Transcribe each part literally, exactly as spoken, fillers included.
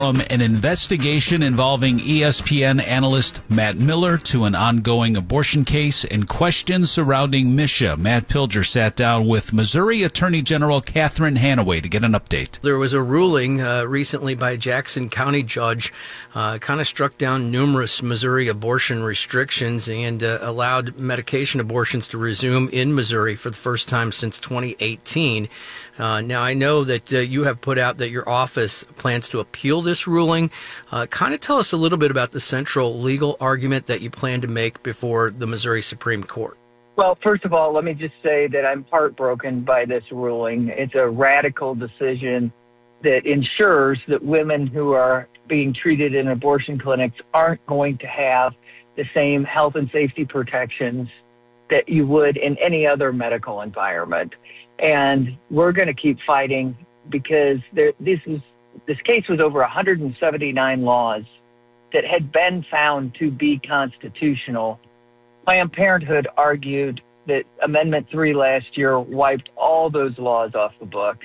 From an investigation involving E S P N analyst Matt Miller to an ongoing abortion case and questions surrounding Misha, Matt Pilger sat down with Missouri Attorney General Catherine Hanaway to get an update. There was a ruling uh, recently by a Jackson County judge, uh, kind of struck down numerous Missouri abortion restrictions and uh, allowed medication abortions to resume in Missouri for the first time since twenty eighteen. Uh, now, I know that uh, you have put out that your office plans to appeal this ruling. Uh, kind of tell us a little bit about the central legal argument that you plan to make before the Missouri Supreme Court. Well, first of all, let me just say that I'm heartbroken by this ruling. It's a radical decision that ensures that women who are being treated in abortion clinics aren't going to have the same health and safety protections that you would in any other medical environment. And we're going to keep fighting because there, this is this case was over one hundred seventy-nine laws that had been found to be constitutional. Planned Parenthood argued that Amendment three last year wiped all those laws off the books.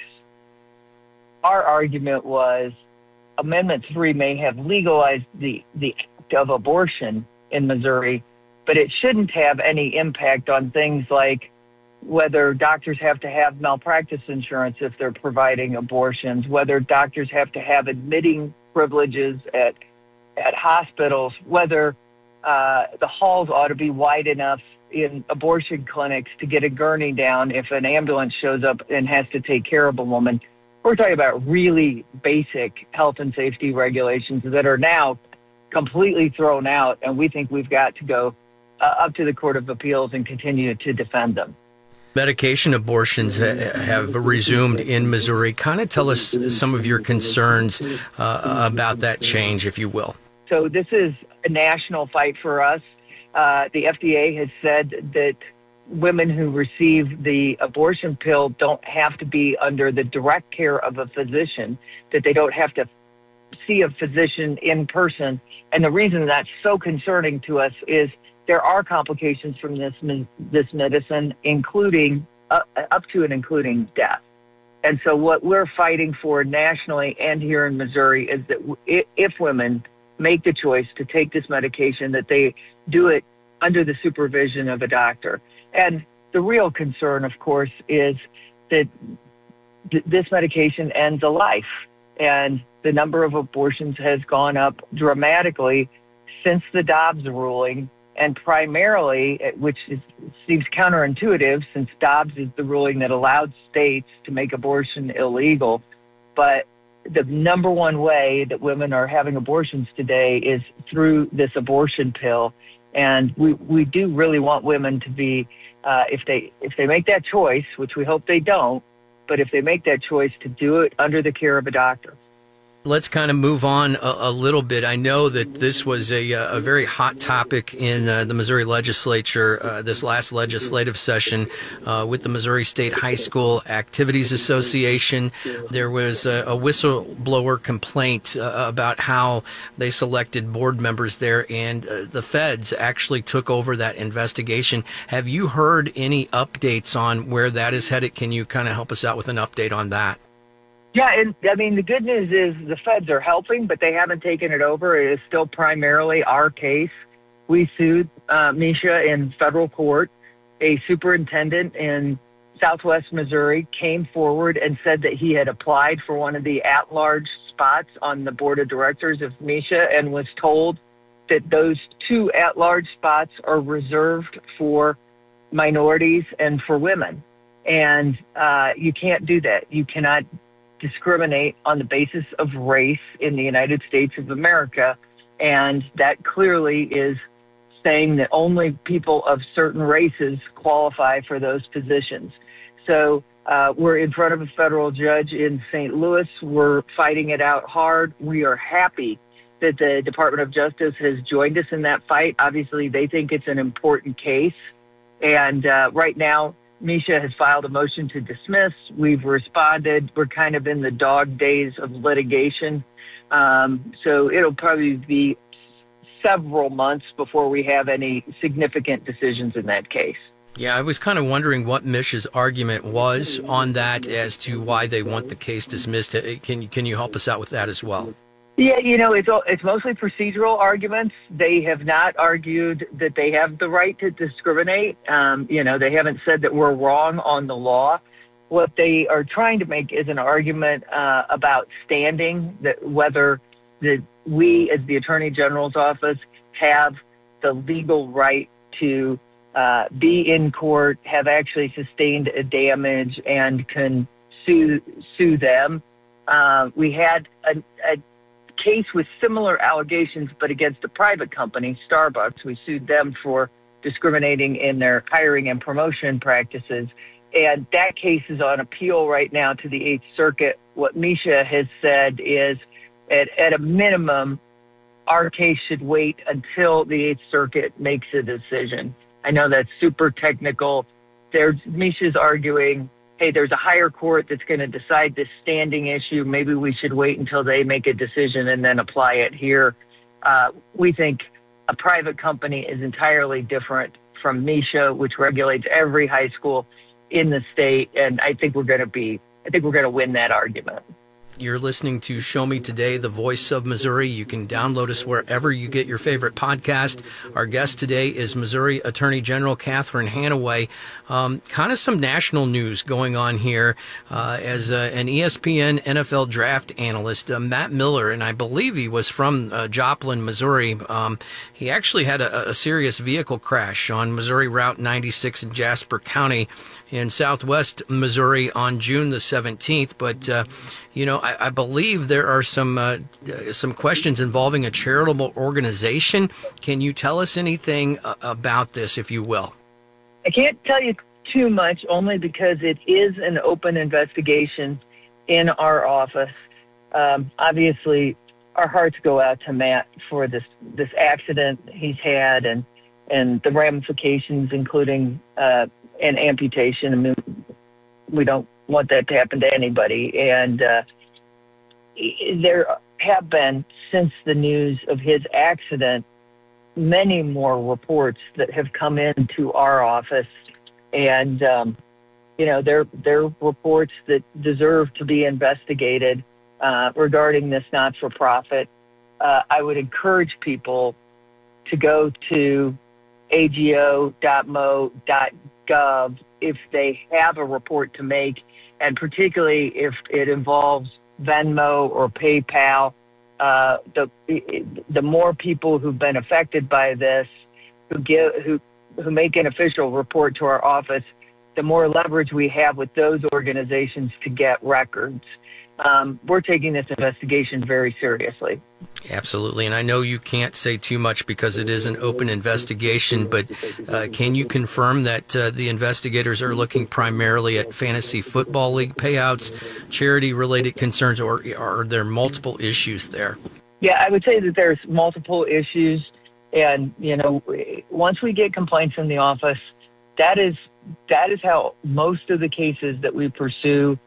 Our argument was Amendment three may have legalized the, the act of abortion in Missouri, but it shouldn't have any impact on things like whether doctors have to have malpractice insurance if they're providing abortions, whether doctors have to have admitting privileges at at hospitals, whether uh, the halls ought to be wide enough in abortion clinics to get a gurney down if an ambulance shows up and has to take care of a woman. We're talking about really basic health and safety regulations that are now completely thrown out, and we think we've got to go uh, up to the Court of Appeals and continue to defend them. Medication abortions ha- have resumed in Missouri. Kind of tell us some of your concerns uh, about that change, if you will. So this is a national fight for us. Uh, the F D A has said that women who receive the abortion pill don't have to be under the direct care of a physician, that they don't have to see a physician in person. And the reason that's so concerning to us is there are complications from this this medicine, including uh, up to and including death. And so what we're fighting for nationally and here in Missouri is that if women make the choice to take this medication, that they do it under the supervision of a doctor. And the real concern, of course, is that th- this medication ends a life. And the number of abortions has gone up dramatically since the Dobbs ruling. And primarily, which is, seems counterintuitive since Dobbs is the ruling that allowed states to make abortion illegal. But the number one way that women are having abortions today is through this abortion pill. And we, we do really want women to be, uh, if they if they make that choice, which we hope they don't, but if they make that choice, to do it under the care of a doctor. Let's kind of move on a, a little bit. I know that this was a, a very hot topic in uh, the Missouri legislature uh, this last legislative session uh, with the Missouri State High School Activities Association. There was a, a whistleblower complaint uh, about how they selected board members there, and uh, the feds actually took over that investigation. Have you heard any updates on where that is headed? Can you kind of help us out with an update on that? Yeah, and I mean, the good news is the feds are helping, but they haven't taken it over. It is still primarily our case. We sued uh, Misha in federal court. A superintendent in Southwest Missouri came forward and said that he had applied for one of the at-large spots on the board of directors of Misha and was told that those two at-large spots are reserved for minorities and for women. And uh, you can't do that. You cannot discriminate on the basis of race in the United States of America. And that clearly is saying that only people of certain races qualify for those positions. So uh, we're in front of a federal judge in Saint Louis. We're fighting it out hard. We are happy that the Department of Justice has joined us in that fight. Obviously, they think it's an important case. And uh, right now, Misha has filed a motion to dismiss. We've responded. We're kind of in the dog days of litigation. Um, so it'll probably be several months before we have any significant decisions in that case. Yeah, I was kind of wondering what Misha's argument was on that as to why they want the case dismissed. Can, can you help us out with that as well? Yeah, you know, it's it's mostly procedural arguments. They have not argued that they have the right to discriminate. Um, you know, they haven't said that we're wrong on the law. What they are trying to make is an argument uh, about standing, that whether that we, as the Attorney General's office, have the legal right to uh, be in court, have actually sustained a damage, and can sue sue them. Uh, we had a, a case with similar allegations, but against a private company, Starbucks. We sued them for discriminating in their hiring and promotion practices. And that case is on appeal right now to the Eighth Circuit. What Misha has said is, at, at a minimum, our case should wait until the Eighth Circuit makes a decision. I know that's super technical. There's, Misha's arguing, hey, there's a higher court that's going to decide this standing issue. Maybe we should wait until they make a decision and then apply it here. Uh, we think a private company is entirely different from Misha, which regulates every high school in the state. And I think we're going to be, I think we're going to win that argument. You're listening to Show Me Today, the voice of Missouri. You can download us wherever you get your favorite podcast. Our guest today is Missouri Attorney General Catherine Hanaway. Um, kind of some national news going on here uh, as uh, an E S P N N F L draft analyst, uh, Matt Miller, and I believe he was from uh, Joplin, Missouri. Um, he actually had a, a serious vehicle crash on Missouri Route ninety-six in Jasper County in southwest Missouri on June the seventeenth. But, uh, you know, I, I believe there are some uh, some questions involving a charitable organization. Can you tell us anything uh, about this, if you will? I can't tell you too much, only because it is an open investigation in our office. Um, obviously, our hearts go out to Matt for this, this accident he's had and, and the ramifications, including uh, an amputation. I mean, we don't want that to happen to anybody. And uh, there have been, since the news of his accident, many more reports that have come into our office. And, um, you know, they're, they're reports that deserve to be investigated uh, regarding this not-for-profit. Uh, I would encourage people to go to A G O dot M O dot gov if they have a report to make, and particularly if it involves Venmo or PayPal. Uh, the the more people who've been affected by this, who give who who make an official report to our office, the more leverage we have with those organizations to get records. Um, we're taking this investigation very seriously. Absolutely. And I know you can't say too much because it is an open investigation, but uh, can you confirm that uh, the investigators are looking primarily at fantasy football league payouts, charity-related concerns, or are there multiple issues there? Yeah, I would say that there's multiple issues. And, you know, once we get complaints in the office, that is that is how most of the cases that we pursue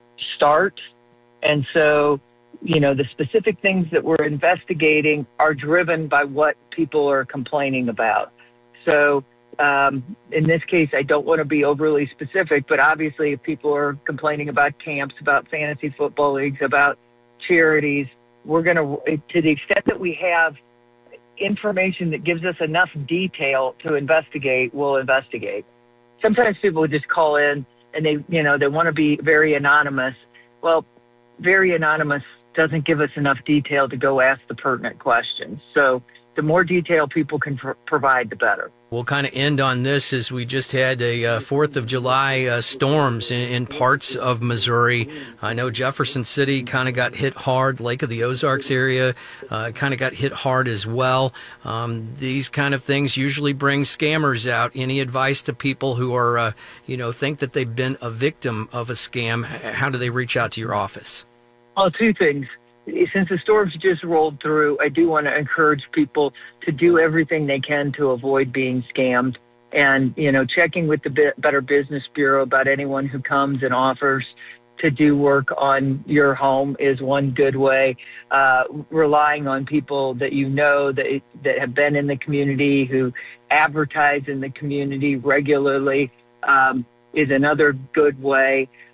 start. And so, you know, the specific things that we're investigating are driven by what people are complaining about. So um, in this case, I don't want to be overly specific, but obviously if people are complaining about camps, about fantasy football leagues, about charities, we're going to, to the extent that we have information that gives us enough detail to investigate, we'll investigate. Sometimes people would just call in and they, you know, they want to be very anonymous. Well, very anonymous doesn't give us enough detail to go ask the pertinent questions. So the more detail people can pr- provide, the better. We'll kind of end on this as we just had a uh, fourth of July uh, storms in, in parts of Missouri. I know Jefferson City kind of got hit hard. Lake of the Ozarks area uh, kind of got hit hard as well. Um, these kind of things usually bring scammers out. Any advice to people who are, uh, you know, think that they've been a victim of a scam? How do they reach out to your office? Well, two things. Since the storms just rolled through, I do want to encourage people to do everything they can to avoid being scammed. And, you know, checking with the Better Business Bureau about anyone who comes and offers to do work on your home is one good way. Uh, relying on people that you know that that have been in the community, who advertise in the community regularly, um, is another good way.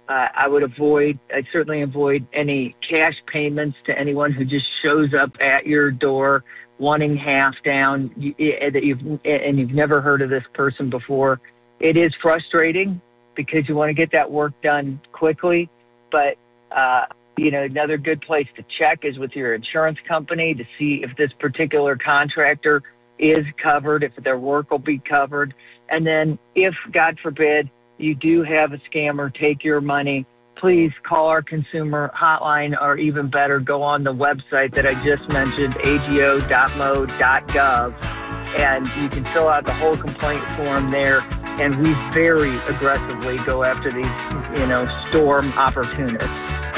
Uh, I would avoid, I certainly avoid any cash payments to anyone who just shows up at your door wanting half down that you've, and you've never heard of this person before. It is frustrating because you want to get that work done quickly, but, uh, you know, another good place to check is with your insurance company to see if this particular contractor is covered, if their work will be covered. And then if, God forbid, you do have a scammer take your money, please call our consumer hotline, or even better, go on the website that I just mentioned, A G O dot M O dot gov, and you can fill out the whole complaint form there, and we very aggressively go after these, you know, storm opportunists.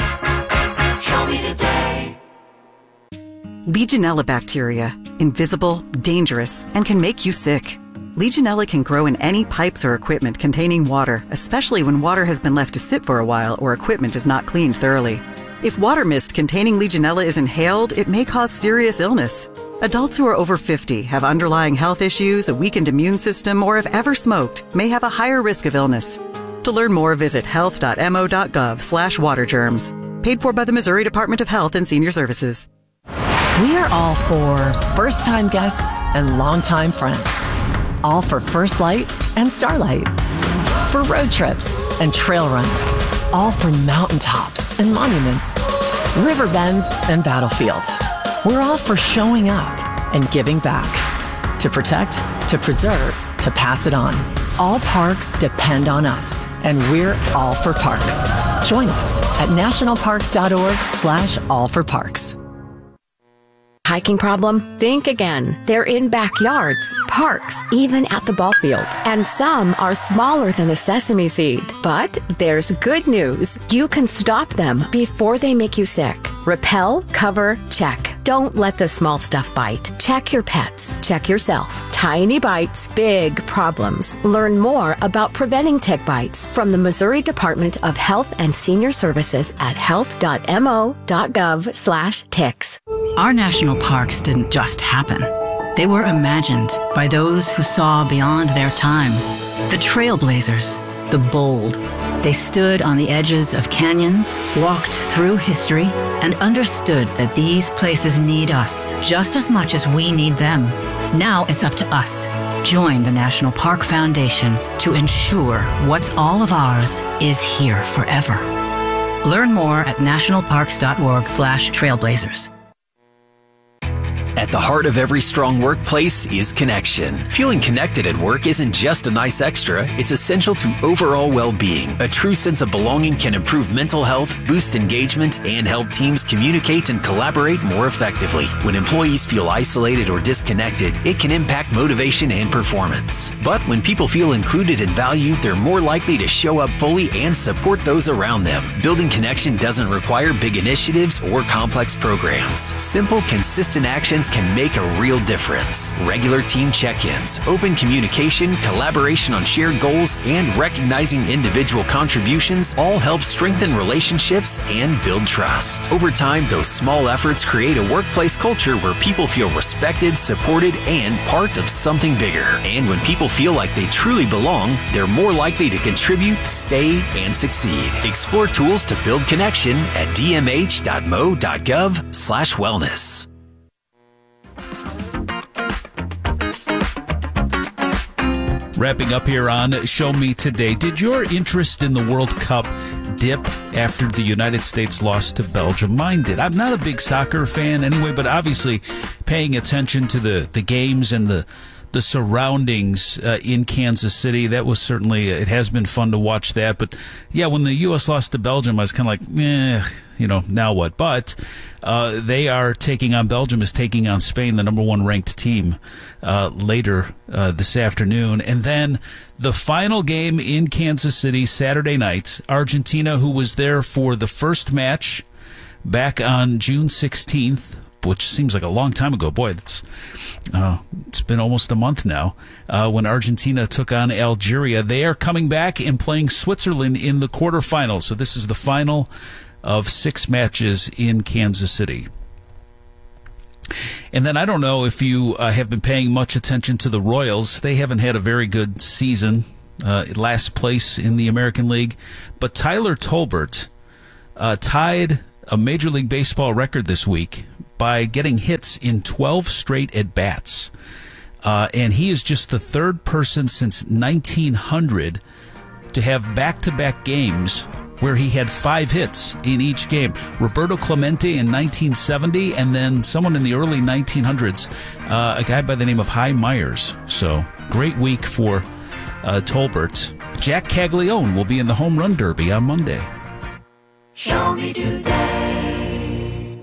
Show me the day. Legionella bacteria, invisible, dangerous, and can make you sick. Legionella can grow in any pipes or equipment containing water, especially when water has been left to sit for a while or equipment is not cleaned thoroughly. If water mist containing Legionella is inhaled, it may cause serious illness. Adults who are over fifty, have underlying health issues, a weakened immune system, or have ever smoked may have a higher risk of illness. To learn more, visit health dot M O dot gov slash water germs. Paid for by the Missouri Department of Health and Senior Services. We are all for first-time guests and longtime friends. All for First Light and Starlight. For road trips and trail runs. All for mountaintops and monuments. River bends and battlefields. We're all for showing up and giving back. To protect, to preserve, to pass it on. All parks depend on us, and we're all for parks. Join us at nationalparks.org slash all for parks. Hiking problem? Think again. They're in backyards, parks, even at the ball field. And some are smaller than a sesame seed. But there's good news. You can stop them before they make you sick. Repel, cover, check. Don't let the small stuff bite. Check your pets. Check yourself. Tiny bites, big problems. Learn more about preventing tick bites from the Missouri Department of Health and Senior Services at health dot M O dot gov slash ticks. Our national parks didn't just happen. They were imagined by those who saw beyond their time. The trailblazers, the bold. They stood on the edges of canyons, walked through history, and understood that these places need us just as much as we need them. Now it's up to us. Join the National Park Foundation to ensure what's all of ours is here forever. Learn more at nationalparks.org slash trailblazers. At the heart of every strong workplace is connection. Feeling connected at work isn't just a nice extra, it's essential to overall well-being. A true sense of belonging can improve mental health, boost engagement, and help teams communicate and collaborate more effectively. When employees feel isolated or disconnected, it can impact motivation and performance. But when people feel included and valued, they're more likely to show up fully and support those around them. Building connection doesn't require big initiatives or complex programs. Simple, consistent actions can make a real difference. Regular team check-ins, open communication, collaboration on shared goals, and recognizing individual contributions all help strengthen relationships and build trust. Over time, those small efforts create a workplace culture where people feel respected, supported, and part of something bigger. And when people feel like they truly belong, they're more likely to contribute, stay, and succeed. Explore tools to build connection at d m h dot m o dot gov slash wellness. Wrapping up here on Show Me Today. Did your interest in the World Cup dip after the United States lost to Belgium? Mine did. I'm not a big soccer fan anyway, but obviously paying attention to the, the games and the the surroundings uh, in Kansas City, that was certainly, it has been fun to watch that. But yeah, when the U S lost to Belgium, I was kind of like, eh, you know, now what? But uh, they are taking on, Belgium is taking on Spain, the number one ranked team, uh, later uh, this afternoon. And then the final game in Kansas City, Saturday night, Argentina, who was there for the first match back on June sixteenth, which seems like a long time ago. Boy, it's, uh, it's been almost a month now, uh, when Argentina took on Algeria. They are coming back and playing Switzerland in the quarterfinals. So this is the final of six matches in Kansas City. And then I don't know if you uh, have been paying much attention to the Royals. They haven't had a very good season uh, last place in the American League. But Tyler Tolbert uh, tied a Major League Baseball record this week by getting hits in twelve straight at-bats. Uh, and he is just the third person since nineteen hundred to have back-to-back games where he had five hits in each game. Roberto Clemente in nineteen seventy, and then someone in the early nineteen hundreds, uh, a guy by the name of Hy Myers. So, great week for uh, Tolbert. Jack Caglione will be in the Home Run Derby on Monday. Show me today.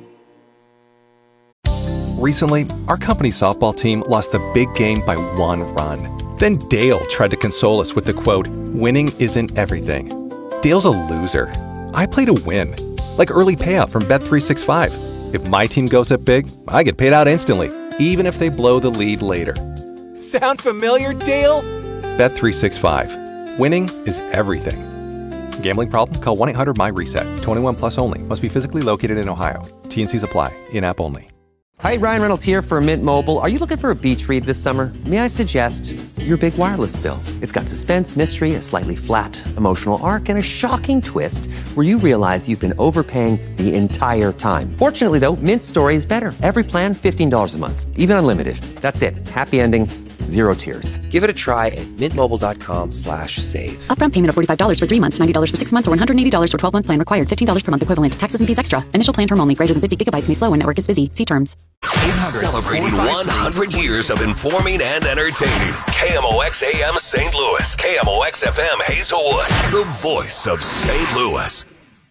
Recently, our company softball team lost a big game by one run. Then Dale tried to console us with the quote, "Winning isn't everything." Dale's a loser. I play to win. Like early payout from Bet three sixty-five. If my team goes up big, I get paid out instantly, even if they blow the lead later. Sound familiar, Dale? Bet three sixty-five. Winning is everything. Gambling problem? Call one eight hundred M Y reset. twenty-one plus only. Must be physically located in Ohio. T and Cs apply. In-app only. Hi, Ryan Reynolds here for Mint Mobile. Are you looking for a beach read this summer? May I suggest your big wireless bill? It's got suspense, mystery, a slightly flat emotional arc, and a shocking twist where you realize you've been overpaying the entire time. Fortunately, though, Mint's story is better. Every plan, fifteen dollars a month. Even unlimited. That's it. Happy ending. Zero tears. Give it a try at mintmobile.com slash save. Upfront payment of forty-five dollars for three months, ninety dollars for six months, or one hundred eighty dollars for twelve-month plan required. fifteen dollars per month equivalent. Taxes and fees extra. Initial plan term only. Greater than fifty gigabytes may slow when network is busy. See terms. Celebrating one hundred years of informing and entertaining. K M O X A M Saint Louis. K M O X F M Hazelwood. The voice of Saint Louis.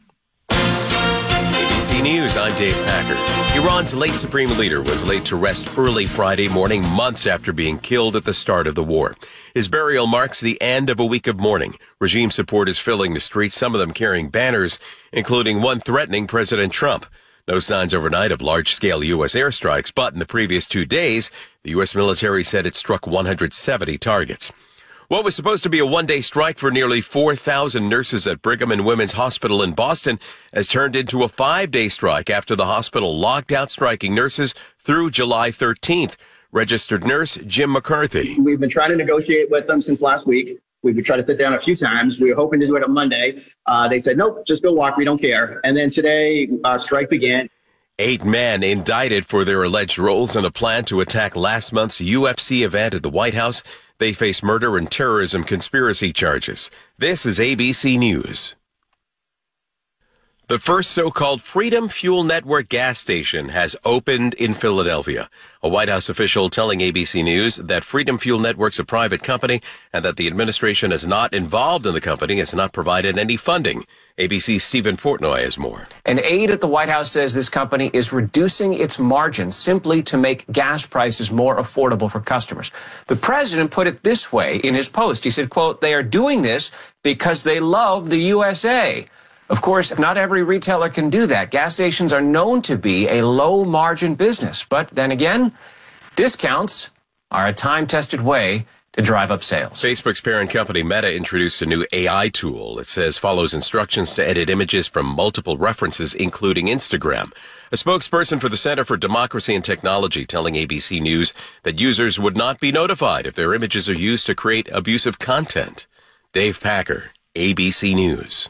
A B C News, I'm Dave Packer. Iran's late supreme leader was laid to rest early Friday morning, months after being killed at the start of the war. His burial marks the end of a week of mourning. Regime supporters filling the streets, some of them carrying banners, including one threatening President Trump. No signs overnight of large-scale U S airstrikes, but in the previous two days, the U S military said it struck one hundred seventy targets. What was supposed to be a one-day strike for nearly four thousand nurses at Brigham and Women's Hospital in Boston has turned into a five-day strike after the hospital locked out striking nurses through July thirteenth. Registered nurse Jim McCarthy. We've been trying to negotiate with them since last week. We've been trying to sit down a few times. We were hoping to do it on Monday. Uh, they said, nope, just go walk. We don't care. And then today, uh, strike began. Eight men indicted for their alleged roles in a plan to attack last month's U F C event at the White House. They face murder and terrorism conspiracy charges. This is A B C News. The first so-called Freedom Fuel Network gas station has opened in Philadelphia. A White House official telling A B C News that Freedom Fuel Network's a private company and that the administration is not involved in the company, has not provided any funding. A B C's Stephen Portnoy has more. An aide at the White House says this company is reducing its margins simply to make gas prices more affordable for customers. The president put it this way in his post. He said, quote, they are doing this because they love the U S A. Of course, not every retailer can do that. Gas stations are known to be a low-margin business. But then again, discounts are a time-tested way to drive up sales. Facebook's parent company Meta introduced a new A I tool. It says follows instructions to edit images from multiple references, including Instagram. A spokesperson for the Center for Democracy and Technology telling A B C News that users would not be notified if their images are used to create abusive content. Dave Packer, A B C News.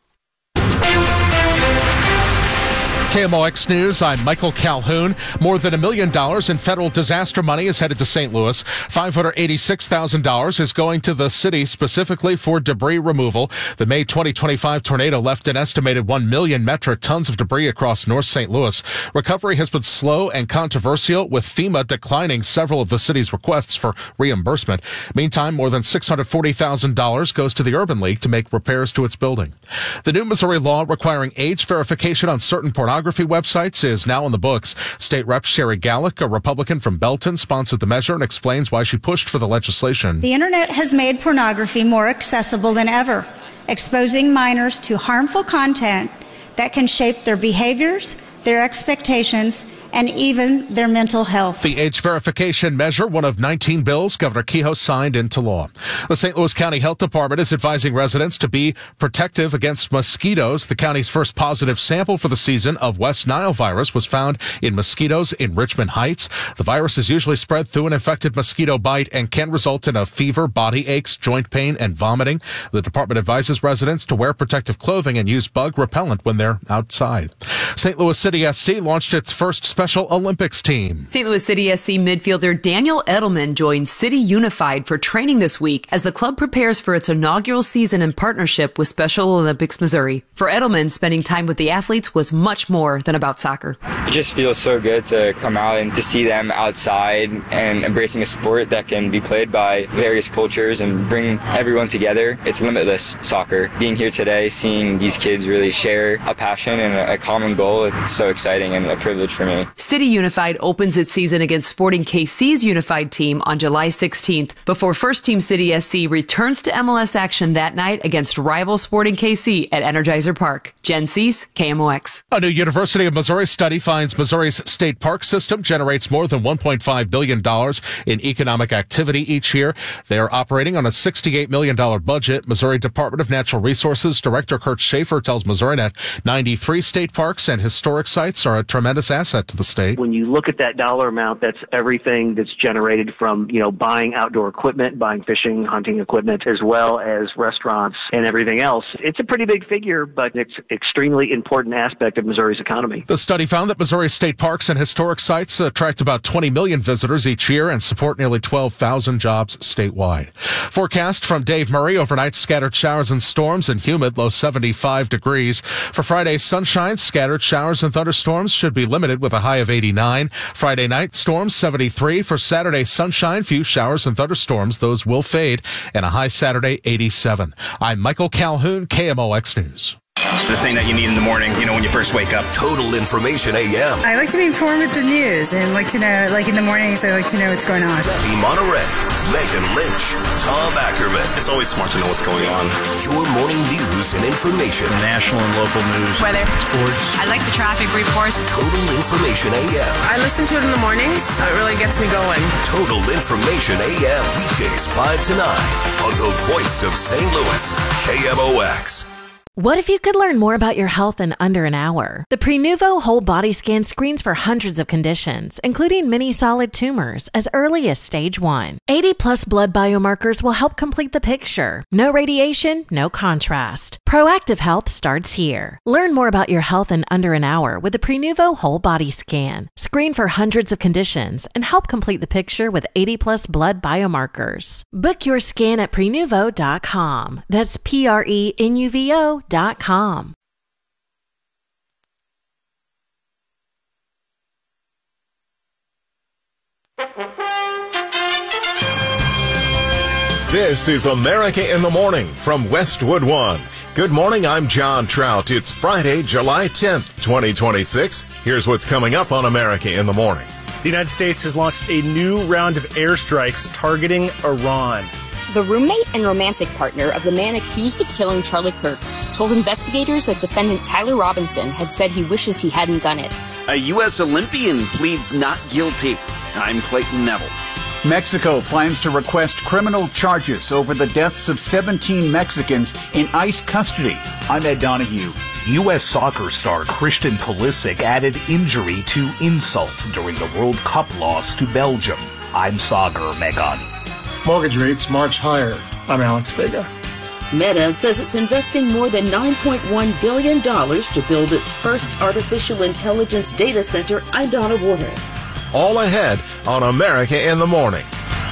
K M O X News, I'm Michael Calhoun. More than a million dollars in federal disaster money is headed to Saint Louis. five hundred eighty-six thousand dollars is going to the city specifically for debris removal. The May twenty twenty-five tornado left an estimated one million metric tons of debris across North Saint Louis. Recovery has been slow and controversial, with FEMA declining several of the city's requests for reimbursement. Meantime, more than six hundred forty thousand dollars goes to the Urban League to make repairs to its building. The new Missouri law requiring age verification on certain pornography websites is now in the books. State Rep Sherry Gallick, a Republican from Belton, sponsored the measure and explains why she pushed for the legislation. The internet has made pornography more accessible than ever, exposing minors to harmful content that can shape their behaviors, their expectations, and even their mental health. The age verification measure, one of nineteen bills Governor Kehoe signed into law. The Saint Louis County Health Department is advising residents to be protective against mosquitoes. The county's first positive sample for the season of West Nile virus was found in mosquitoes in Richmond Heights. The virus is usually spread through an infected mosquito bite and can result in a fever, body aches, joint pain, and vomiting. The department advises residents to wear protective clothing and use bug repellent when they're outside. Saint Louis City S C launched its first Special Olympics team. Saint Louis City S C midfielder Daniel Edelman joined City Unified for training this week as the club prepares for its inaugural season in partnership with Special Olympics Missouri. For Edelman, spending time with the athletes was much more than about soccer. It just feels so good to come out and to see them outside and embracing a sport that can be played by various cultures and bring everyone together. It's limitless soccer. Being here today, seeing these kids really share a passion and a common goal, it's so exciting and a privilege for me. City Unified opens its season against Sporting K C's Unified team on July sixteenth before First Team City S C returns to M L S action that night against rival Sporting K C at Energizer Park. Jen Cease, K M O X. A new University of Missouri study finds Missouri's state park system generates more than one point five billion dollars in economic activity each year. They are operating on a sixty-eight million dollars budget. Missouri Department of Natural Resources Director Kurt Schaefer tells Missouri that ninety-three state parks and historic sites are a tremendous asset to the state. When you look at that dollar amount, that's everything that's generated from, you know, buying outdoor equipment, buying fishing, hunting equipment, as well as restaurants and everything else. It's a pretty big figure, but it's an extremely important aspect of Missouri's economy. The study found that Missouri's state parks and historic sites attract about twenty million visitors each year and support nearly twelve thousand jobs statewide. Forecast from Dave Murray, overnight scattered showers and storms and humid, low seventy-five degrees. For Friday, sunshine, scattered showers and thunderstorms should be limited with a high of eighty-nine. Friday night, storms seventy-three. For Saturday, sunshine, few showers and thunderstorms. Those will fade, and a high Saturday, eighty-seven. I'm Michael Calhoun, K M O X News. The thing that you need in the morning, you know, when you first wake up. Total Information A M. I like to be informed with the news and like to know, like in the mornings, I like to know what's going on. Debbie Monterey, Megan Lynch, Tom Ackerman. It's always smart to know what's going on. Your morning news and information. National and local news. Weather. Sports. I like the traffic reports. Total Information A M. I listen to it in the mornings, so it really gets me going. Total Information A M. Weekdays five to nine on the voice of Saint Louis, K M O X. What if you could learn more about your health in under an hour? The Prenuvo Whole Body Scan screens for hundreds of conditions, including many solid tumors, as early as stage one. eighty plus blood biomarkers will help complete the picture. No radiation, no contrast. Proactive health starts here. Learn more about your health in under an hour with the Prenuvo Whole Body Scan. Screen for hundreds of conditions and help complete the picture with eighty plus blood biomarkers. Book your scan at prenuvo dot com. That's P R E N U V O dot com. This is America in the Morning from Westwood One. Good morning, I'm John Trout. It's Friday, July tenth, twenty twenty-six. Here's what's coming up on America in the Morning. The United States has launched a new round of airstrikes targeting Iran. The roommate and romantic partner of the man accused of killing Charlie Kirk told investigators that defendant Tyler Robinson had said he wishes he hadn't done it. A U S Olympian pleads not guilty. I'm Clayton Neville. Mexico plans to request criminal charges over the deaths of seventeen Mexicans in ICE custody. I'm Ed Donahue. U S soccer star Christian Pulisic added injury to insult during the World Cup loss to Belgium. I'm Sagar Meghani. Mortgage rates march higher. I'm Alex Vega. Meta says it's investing more than nine point one billion dollars to build its first artificial intelligence data center, Idana Water. All ahead on America in the Morning.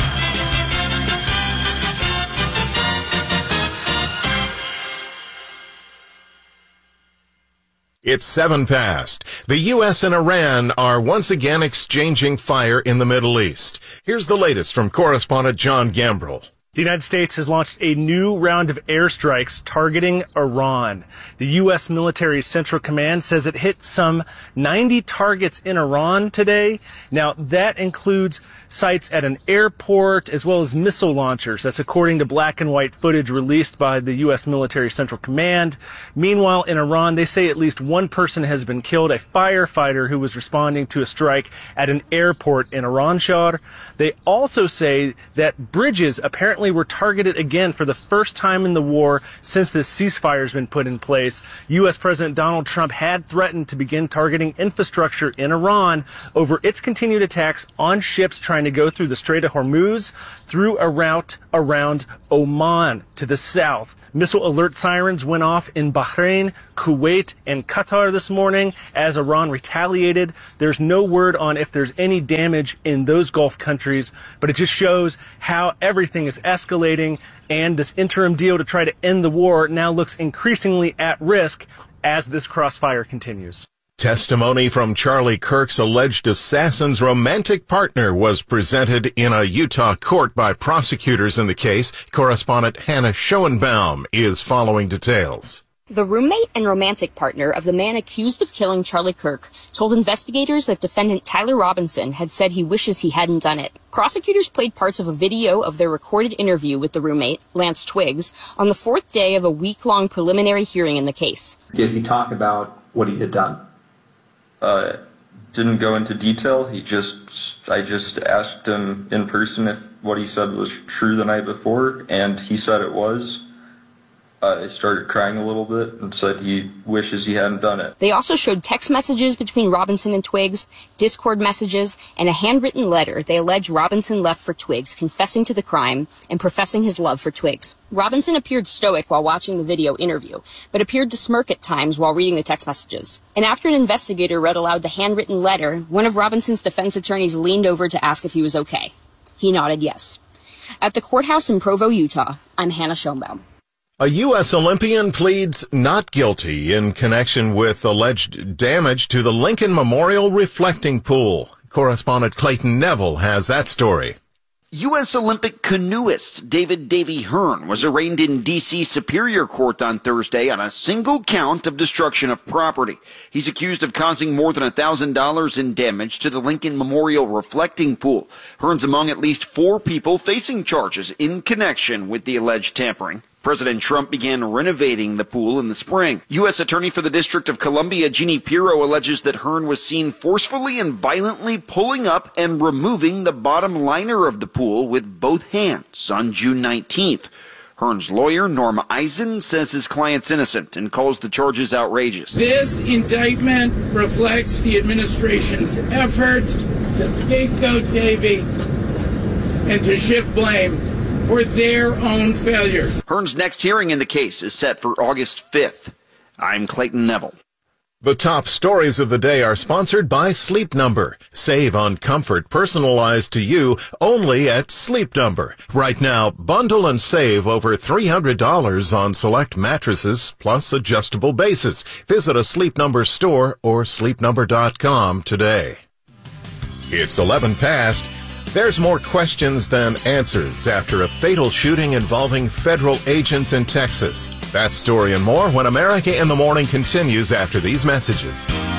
It's seven past. The U S and Iran are once again exchanging fire in the Middle East. Here's the latest from correspondent John Gambrell. The United States has launched a new round of airstrikes targeting Iran. The U S military Central Command says it hit some ninety targets in Iran today. Now, that includes sites at an airport as well as missile launchers. That's according to black and white footage released by the U S military Central Command. Meanwhile, in Iran, they say at least one person has been killed, a firefighter who was responding to a strike at an airport in Iranshar. They also say that bridges apparently were targeted again for the first time in the war since this ceasefire has been put in place. U S President Donald Trump had threatened to begin targeting infrastructure in Iran over its continued attacks on ships trying to go through the Strait of Hormuz through a route around Oman to the south. Missile alert sirens went off in Bahrain, Kuwait, and Qatar this morning as Iran retaliated. There's no word on if there's any damage in those Gulf countries, but it just shows how everything is escalating, and this interim deal to try to end the war now looks increasingly at risk as this crossfire continues. Testimony from Charlie Kirk's alleged assassin's romantic partner was presented in a Utah court by prosecutors in the case. Correspondent Hannah Schoenbaum is following details. The roommate and romantic partner of the man accused of killing Charlie Kirk told investigators that defendant Tyler Robinson had said he wishes he hadn't done it. Prosecutors played parts of a video of their recorded interview with the roommate, Lance Twiggs, on the fourth day of a week-long preliminary hearing in the case. Did he talk about what he had done? Uh, didn't go into detail. He just, I just asked him in person if what he said was true the night before, and he said it was. Uh, I started crying a little bit and said he wishes he hadn't done it. They also showed text messages between Robinson and Twiggs, Discord messages, and a handwritten letter they allege Robinson left for Twiggs, confessing to the crime and professing his love for Twiggs. Robinson appeared stoic while watching the video interview, but appeared to smirk at times while reading the text messages. And after an investigator read aloud the handwritten letter, one of Robinson's defense attorneys leaned over to ask if he was okay. He nodded yes. At the courthouse in Provo, Utah, I'm Hannah Schoenbaum. A U S Olympian pleads not guilty in connection with alleged damage to the Lincoln Memorial Reflecting Pool. Correspondent Clayton Neville has that story. U S Olympic canoeist David Davy Hearn was arraigned in D C Superior Court on Thursday on a single count of destruction of property. He's accused of causing more than one thousand dollars in damage to the Lincoln Memorial Reflecting Pool. Hearn's among at least four people facing charges in connection with the alleged tampering. President Trump began renovating the pool in the spring. U S Attorney for the District of Columbia, Jeannie Pirro, alleges that Hearn was seen forcefully and violently pulling up and removing the bottom liner of the pool with both hands on June nineteenth. Hearn's lawyer, Norma Eisen, says his client's innocent and calls the charges outrageous. This indictment reflects the administration's effort to scapegoat Davy and to shift blame for their own failures. Hearn's next hearing in the case is set for August fifth. I'm Clayton Neville. The top stories of the day are sponsored by Sleep Number. Save on comfort personalized to you only at Sleep Number. Right now, bundle and save over three hundred dollars on select mattresses plus adjustable bases. Visit a Sleep Number store or sleep number dot com today. It's eleven past. There's more questions than answers after a fatal shooting involving federal agents in Texas. That story and more when America in the Morning continues after these messages.